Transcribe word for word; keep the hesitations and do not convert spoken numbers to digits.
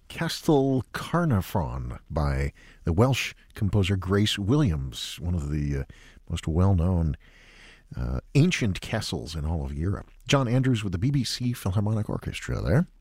Castell Carnarvon by the Welsh composer Grace Williams, one of the uh, most well-known uh, ancient castles in all of Europe. John Andrews with the B B C Philharmonic Orchestra there.